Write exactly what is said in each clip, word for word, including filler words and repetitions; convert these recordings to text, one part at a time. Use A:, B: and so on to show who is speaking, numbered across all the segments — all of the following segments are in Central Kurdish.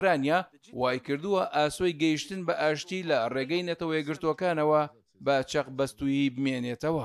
A: ئۆکرانیا وای کردووە ئاسۆی گەیشتن بە ئاشتی لە ڕێگەی نەتەوە یەکگرتووەکانەوە بە چەق بەستویی بمێنێتەوە.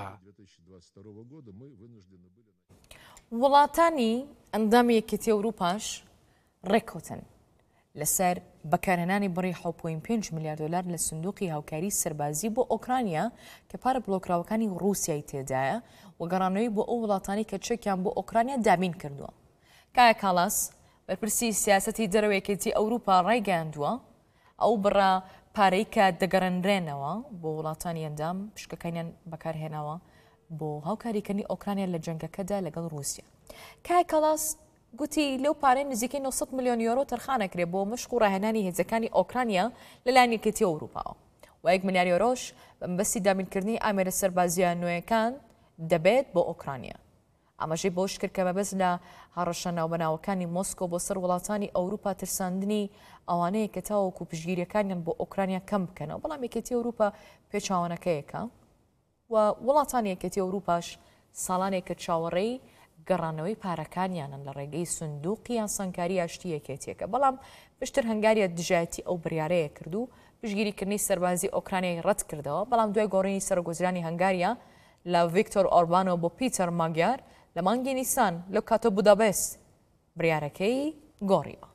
B: وڵاتانی ئەندامی یەکێتی ئەوروپاش ڕێککەوتن لەسەر بەکارهێنانی بڕی حەوت پۆینت پێنج ملیار دۆلار لە سندوقی هاوکاری سەربازی بۆ ئۆکرانیا کە پارە بڵۆکراوەکانی ڕووسیای تێدایە و گەڕانەوەی بۆ ئەو وڵاتانی کە چەکیان بۆ ئۆکرانیا دابین کردووە. کایە کاڵاس بەرپرسی سیاسەتی دەرەوەیەکێتی ئەوروپا ڕایگەیاندووە ئەو بڕا پارەی کە دەگەڕێنرێنەوە بۆ وڵاتانی ئەندام پشکەکانیان بەکارهێناوە بۆ هاوکاریکردنی ئۆکرانیا لە جەنگەکەدا لەگەڵ رووسیا. کایە کاڵاس گوتی لەو پارەی نزیکەی نۆ سەد ملیۆن یۆرۆ تەرخانەکرێ بۆ مشق و ڕاهێنانی هێزەکانی ئۆکرانیا لەلایەن یەکێتی ئەوروپاوە و یەک ملیار یۆرۆش بەمبەستی دابینکردنی ئامێرە سەربازیە نوێیەکان دەبێت بۆ ئۆکرانیا. ئەمەژەی بۆ شکر کە مەبەست لە هەڕەشە ناوبەناوەکانی مۆسکۆ بۆ سەر وڵاتانی ئەوروپا ترساندنی ئەوانەیە کە تاوەکو پشگیریەکانیان بۆ ئۆکرانیا کەم بکەنەوە، بەڵام یەکێتی ئەوروپا پێچاوانەکەیەکە و وڵاتانی یەکێتی ئەوروپاش ساڵانێکە چاوەڕێی گەڕانەوەی پارەکانیانن لە ڕێگەی سندوقی یاسانکاری ئاشتی یەکێتیەکە، بەڵام پشتر هەنگاریە دژایەتی ئەو بڕیارەیە کردو پشگیریکردنی سەربازی ئۆکرانیای ڕەت کردەوە، بەڵام دوای گۆڕینی سەرۆکوەزیرانی هەنگاریە لە ڤیکتۆر ئۆربانۆ بۆ پیتەر ماگیار لە مانگی نیسان لەو کاتۆ بودابست بڕیارەکەی گۆڕیوە.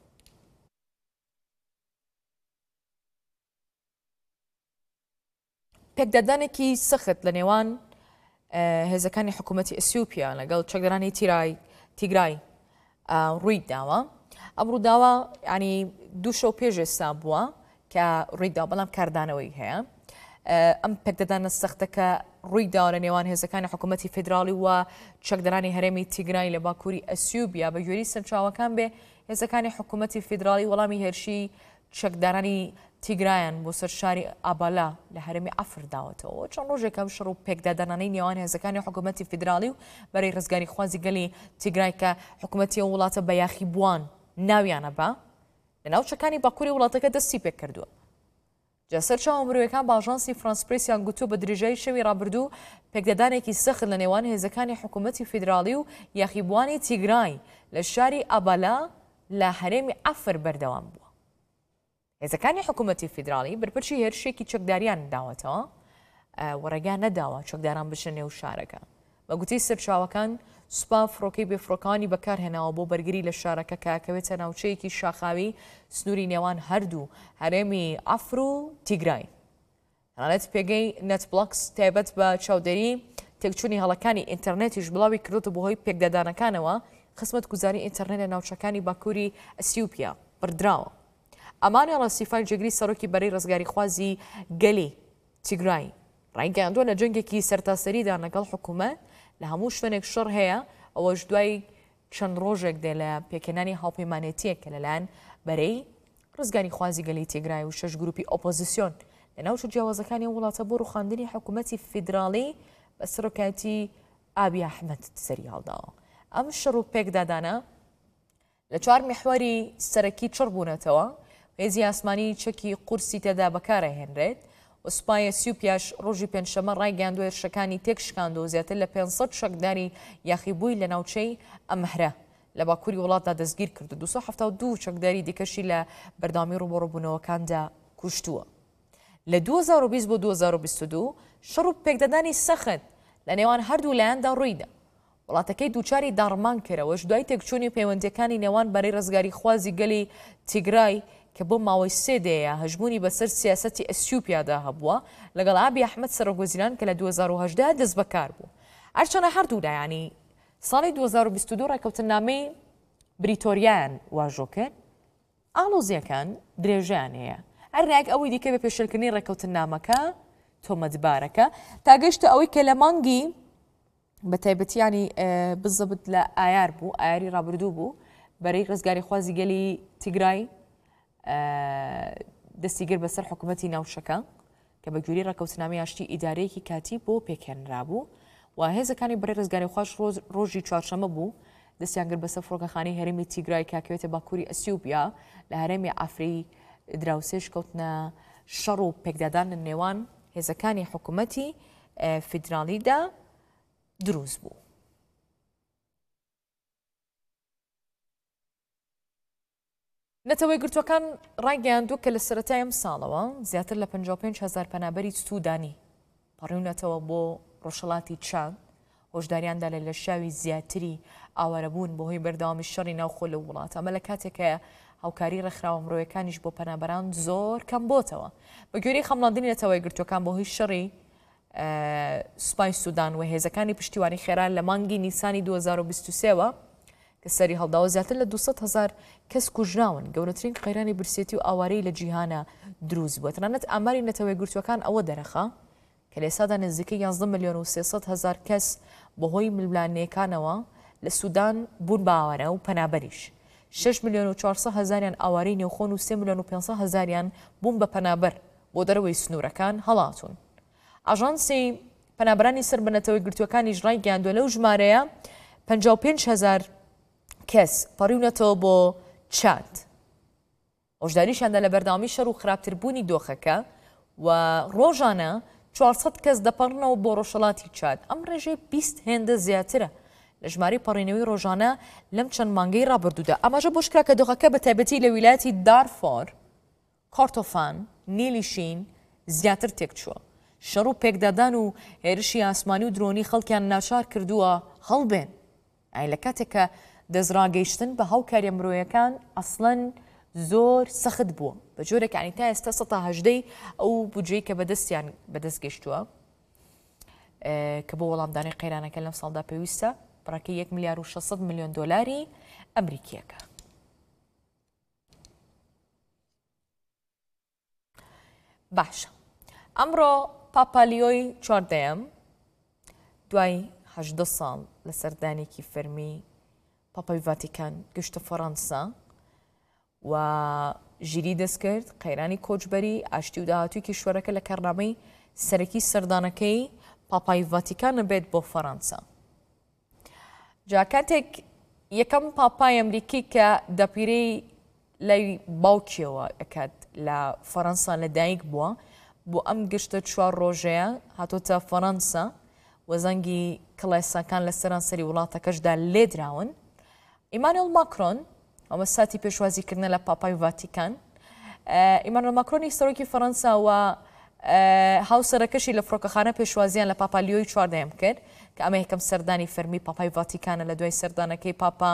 B: پێکدادانێکی سەخت لە نێوان هێزەکانی حکوومەتی ئەسیوپیا لەگەڵ چەکدارانی تیگرای ڕووی داوە. ئەم ڕووداوە ینی دوو شەو پێش ئێستا بووە کە ڕوویدا، بەڵام کاردانەوەی هەیە. ئەم پێکدادانە سەختەکە ڕوویداوە لە نێوان هێزەکانی حکوومەتی فیدراڵی و چەکدارانی هەرێمی تیگرای لە باکووری ئەسیوبیا بە گوێری سەرچاوەکان بێ هێزەکانی حکوومەتی فیدراڵی وەڵامی هێرشی چەکدارانی تیگرایان بۆ سەر شاری ئابالا لە هەرێمی ئەفر داوەتەوە. چەند ڕۆژێکە شەڕ و پێکدادانانەی نێوان هێزەکانی حکوومەتی فیدراڵی و بەرەی ڕزگاری خوازی گەلی تیگرای کە حکوومەتی ئەو وڵاتە بە یاخی بووان ناویانە بە لە ناوچەکانی باکووری وڵاتەکە دەستی پێ کردووە. جەسەر چاوە مرۆیەکان بە ئاژانسی فرانس پرێسیان گوتووە بە درێژایی شەوی ڕابردوو پێکدادانێکی سەخت لە نێوان هێزەکانی حکوومەتی فیدراڵی و یاخیبوانی تیگرای لە شاری ئابالا لە هەرێمی ئەفر بەردەوام بووە. هێزەکانی حکوومەتی فیدراڵی بەرپرسی هێرشێکی چەکداریان داوەتەوە و ڕێگا نەداوە چەکداران بچنە نێو شارەکە. بە گوتەی سەرچاوەکان سوپا فڕۆکەی بێفڕۆکانی بەکارهێناوە بۆ بەرگری لە شارەکە کاکەوێتە ناوچەیەکی شاخاوی سنووری نێوان هەردوو هەرێمی ئەفر و تیگرای. هەڵێت پێگەی نەتبڵکس تایبەت بە چاودێری تێکچوونی هەڵەکانی ئینتەرنێتیش بڵاوی کردوتە بەهۆی پێکدادانەکانەوە خزمەت گوزاری ئینتەرنێت لە ناوچەکانی باکووری ئەسیوپیا بردراوە. ئەمانی ڕاستیفای جێگری سەرۆکی بەرەی ڕزگاری خوازی گەلی تیگرای ڕایگەیاندووە لە جەنگێکی سەرتاسەریدا لەگەڵ حکوومەت لە هەموو شوێنێک شەڕ هەیە، ئەوەش دوای چەند ڕۆژێک دێ لە پێکێنانی هاوپەیمانێتیەکە لەلایەن بەرەی ڕزگاری خوازی گەلی تیگرای و شەش گروپی ئۆپۆزیسیۆن لە ناوچە جیاوازەکانی وڵاتە بۆ ڕوخاندنی حکوومەتی فیدراڵی بە سەرۆکایەتی ئابی ئەحمەد سەری هەڵداوە. ئەم شەڕ و پێکدادانە لە چوار میحوەری سەرەکی چڕ بوونەتەوە. هێزی ئاسمانی چەکی قورسی تێدا بەکارەهێنرێت و سوپای ئەسیوپیاش ڕۆژی پێنجشەمە ڕایگەیاندووە هێرشەکانی تێک شکاندەوە زیاتر لە پێنج سەد چەکداری یاخیبووی لە ناوچەی ئەمەهرە لە باکووری وڵاتدا دەستگیر کرد. دووسەد و هەفتاد و دوو چەکداری دیکەشی لە بەردەوامی ڕووبەڕووبوونەوەکاندا کوشتووە. لە دوو هەزار و بیست بۆ دوو هەزار و بیست و دوو شەڕ و پێکدادانی سەخت لە نێوان هەردوو لایەندا ڕوویدا. وڵاتەکەی دووچاری داڕمان کردەوەش دوای تێکچوونی پەیوەندیەکانی نێوان بەرەی ڕزگاری خوازی گەلی تیگرای کە بۆ ماوەی سێ دەیە هەژمونی بەسەر سیاسەتی ئەسیوپیادا هەبووە لەگەڵ ئابی ئەحمەد سەرۆکوەزیران کە لە دوو هەزار و هەژدە دەست بەکار بوو. هەرچەندە هەردوودا ینی ساڵی دوو هەزار و بیست و دوو ڕێکەوتنامەی بریتۆریایان واژۆ کرد، ئاڵۆزیەکان درێژیان هەیە. هەر ڕێک ئەوەی دیکە بە پێشێلکردنی ڕێکەوتنامەکە تۆمەتبارەکە تا گەشتە ئەوەی کە لە مانگی بە تایبەتیانی بزەبت لە ئایار بوو، ئایاری ڕابردوو بوو بەرەی ڕزگاری خوازی گەلی تیگرای دەستیگر بەسەر حکوومەتی ناوچەکە کە بە گوێری ڕێکەوتنامەی ئاشتی ئیدارەیەکی کاتی بۆ پێکێنرابوو و هێزەکانی بەرەی ڕزگاری خوازی ڕۆژی چوارشەمە بوو دەستیان کرد بەسەر فڕۆکەخانەی هەرێمی تیگرای کاکەوێتە باکووری ئەسیوپیا لە هەرێمی ئەفری دراوسێش کەوتنە شەڕ و پێکدادان نێوان هێزەکانی حکوومەتی فیدراڵیدا دروست بوو. نەتەوەی گرتوەکان ڕایگەیاندووە کە لە سەرەتای ئەم ساڵەوە زیاتر لە پەنجا و پێنج هەزار پەنابەری سوودانی پەڕیونەتەوە بۆ ڕۆژهەڵاتی چاد، هۆشداریاندا لە لەشاوی زیاتری ئاوارەبوون بەهۆی بەردەوامی شەڕی ناوخۆ لە وڵات. ئەمە لە کاتێکە هاوکاری ڕێکخراوە مرۆیەکانیش بۆ پەنابەران زۆر کەم بۆتەوە. بە گوێرەی خەمڵاندنی نەتەوەی گرتوەکان بەهۆی شەڕی سوپای سوودان و هێزەکانی پشتیوانی خێران لە مانگی نیسانی دوو هەزار و بیست و سێەوە کە سەری هەڵداوە زیاتر لە دووسەد هەزار کەس کوژراون، گەورەترین قەیرانی برسێتی و ئاوارەی لە جیهانە دروست بووە. تەنانەت ئاماری نەتەوەی گرتوەکان ئەوە دەرەخە کە لە ئێستادا نزیکەی یانزدە ملیۆن و سێسەد هەزار کەس بەهۆی ململانەکانەوە لە سوودان بوون بە ئاوارە و پەنابەریش. شش ملیۆن و چوارسەد هەزاریان ئاوارەی نێوخۆن و سێ ملیۆن و پێنجسەد هەزاریان بوون بە پەنابەر بۆ دەرەوەی سنوورەکان هەڵاتون. ئاژانسی پەنابەرانی سەر بە نەتەوەی گرتوەکانیش ڕایگەیاندووە لەو ژمارەیە پەنجا و پێنج هەزار کەس پەڕیونەتەوە بۆ چاد. هۆشداریشیاندا لە بەردەوامی شەڕ و خراپتربوونی دۆخەکە و ڕۆژانە چوارسەد کەس دەپەڕنەوە بۆ ڕۆژهەڵاتی چاد. ئەم ڕێژەی بیست هێندە زیاترە لە ژماری پەڕینەوەی ڕۆژانە لەم چەند مانگەی ڕابردوودا. ئەماژە بۆ شکرا کە دۆخەکە بە تایبەتی لە ویلایەتی دارفۆر، کۆردۆفان، نیلیشین زیاتر تێکچووە. شەڕ و پێکدادان و هێرشی ئاسمانی و درۆنی خەڵکیان ناچار کردووە هەڵبێن. ئای لە کاتێکە دەستڕاگەیشتن بە هاوکاریە مرۆیەکان ئەسڵەن زۆر سەخت بووە بە جۆرێک عنی تا ئێستا سەد تا هەژدەی ئەو بودجەی کە بەدەستیان بەدەست گەشتووە کە بۆ وەڵامدانی قەیرانەکە لەم ساڵدا پێویستە بڕاکەی یەک ملیار و شەشسەد ملیۆن دۆلاری ئەمریکیەکە. باشە، ئەمڕۆ پاپالیۆی چواردەیەم دوای هەژدە ساڵ لە سەردانێکی فەرمی پاپای ڤاتیکان گەشتە فەڕەنسا و ژیری دەست کرد قەیرانی کۆچبەری ئاشتی و داهاتووی کیشوەرەکە لە کارنامەی سەرەکی سەردانەکەی پاپای ڤاتیکانە بێت بۆ فەڕەنسا. جا کاتێک یەکەم پاپای ئەمریکی کە دەپیرەی لای باوکیەوە ئەکات لە فەڕەنسا لەدایک بووە بۆ ئەم گشتە چوار ڕۆژەیە هاتۆتە فەڕەنسا و زەنگی کڵێساکان لە سەرانسەری وڵاتەکەشدا لێدراون. ئیمانوێل ماکرۆن ئەمە ساتی پێشوازیکردنە لە پاپای ڤاتیکان. ئیمانوێل ماکرۆنی سەرۆکی فەڕەنسا و هاوسەرەکەشی لە فڕۆکەخانە پێشوازیان لە پاپالیۆی چواردەیەم کرد کە ئەمە یەکەم سەردانی فەرمی پاپای ڤاتیکانە لە دوای سەردانەکەی پاپا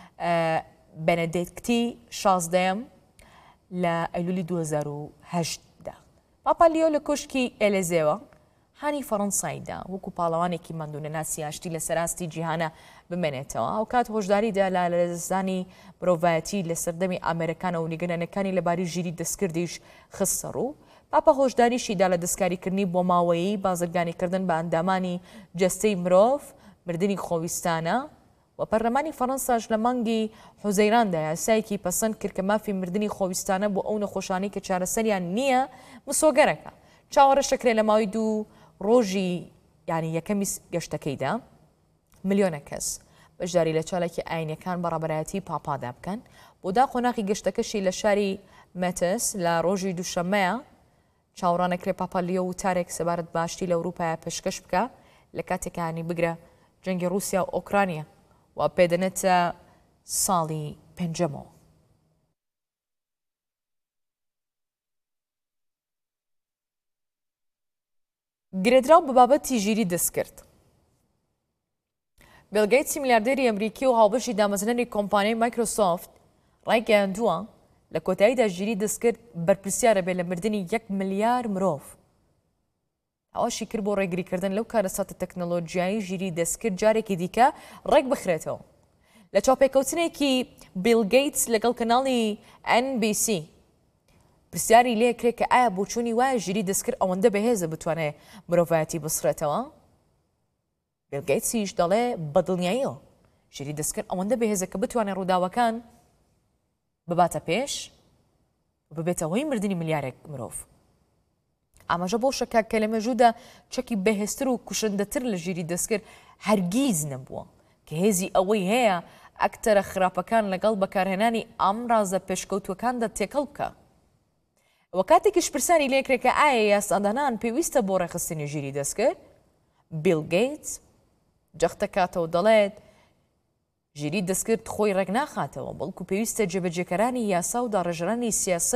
B: بەنەدێکتی شازدەیەم لە ئەیلولی دوو هەزار و هەشتدا. پاپالیۆ لە کۆشکی ئێلێزێوە هانی فەڕەنساییدا وەکو پاڵەوانێکی مندوونە ناسی ئاشتی لە سەراستی جیهانە بمێنێتەوە. ئەو کات هۆشداریدا لە لەدەستدانی مرۆڤایەتی لە سەردەمی ئامێرەکانە و نیگەرانەکانی لەباری ژیری دەستکردیش خستە ڕوو. پاپا هۆشداریشیدا لە دەستکاریکردنی بۆ ماوەیی بازرگانیکردن بە ئەندامانی جەستەی مرۆڤ، مردنی خۆویستانە و پەرلەمانی فەڕەنساش لە مانگی حوزەیراندا یاسایەکی پەسەند کرد کە مافی مردنی خۆویستانە بۆ ئەو نەخۆشانەی کە چارەسەریان نییە مسۆگەرەکە. چاوەڕە شەکرێ لە ماوەی دوو ڕۆژی یانی یەکەمی گەشتەکەیدا ملیۆنە کەس بەشداری لە چالێکی ئاینەکان بەڕێبەرایەتی پاپادا بکەن. بۆ دا قۆناغی گەشتەکەشی لە شاری مەتس لە ڕۆژی دووشەممەیە چاوەڕانەکرێ پاپالیۆ و تارێک سەبارەت باشتی لە ئەوروپایە پێشکەش بکە لە کاتێکانی بگرە جەنگی رووسیا و ئۆکرانیا و پێدەنێتە ساڵی پێنجەمەوە. گرێدراو بە بابەتی ژیری دەست کرد. بیل گەیتسی میلیاردێری ئەمریکی و هاوبەشی دامەزرێنی کۆمپانیای مایکرۆسۆفت ڕایگەیاندووە لە کۆتاییدا ژیری دەستکرد بەرپرسیارە بێت لە مردنی یەک ملیار مرۆڤ. ئەوەشی کرد بۆ ڕێگریکردن لەو کارەساتە تەکنۆلۆژیایی ژیری دەستکرد جارێکی دیکە ڕێک بخرێتەوە. لە چاوپێکەوتنێکی بیل گەیتس لەگەڵ کەناڵی ئەن بی سی پرسیاری لێ کرێت کە ئایا بۆچوونی وایە ژیری دەستکرد ئەوەندە بەهێزە بتوانێت مرۆڤایەتی بسڕێتەوە. بیل گەیتسیش دەڵێ بەدڵنیاییەوە ژیری دەستکرد ئەوەندە بەهێزە کە بتوانێت ڕووداوەکان بباتە پێش ببێتە هۆی مردنی ملیارێک مرۆڤ. ئاماژە بۆ شەکە کە لە مێژوودا چەکی بەهێزتر و کوشندەتر لە ژیری دەستکرد هەرگیز نەبووە کە هێزی ئەوەی هەیە ئەکتەرە خراپەکان لەگەڵ بەکارهێنانی ئەم ڕازە پێشکەوتوەکاندا تێکەڵ بکە. وە کاتێکیش پرسانی لێکرێت کە ئایا یاسادانان پێویستە بۆ ڕێخستنی ژیری دەستکرد، بیل گەیتس جەختە کاتەوە دەڵێت ژیری دەستکرد خۆی ڕێک ناخاتەوە بەڵکو پێویستە جێبەجێکەرانی یاسا و داڕێژەرانی سیاست